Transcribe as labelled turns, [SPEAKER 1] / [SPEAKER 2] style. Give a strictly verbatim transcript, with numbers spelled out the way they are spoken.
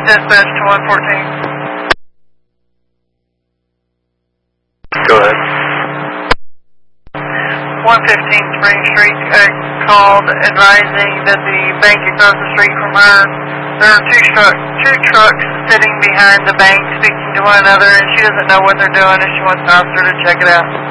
[SPEAKER 1] dispatch to one fourteen.
[SPEAKER 2] Go ahead.
[SPEAKER 1] one fifteen Spring Street uh, called advising that the bank across the street from her, there are two, truck, two trucks sitting behind the bank speaking to one another, and she doesn't know what they're doing and she wants the officer to check it out.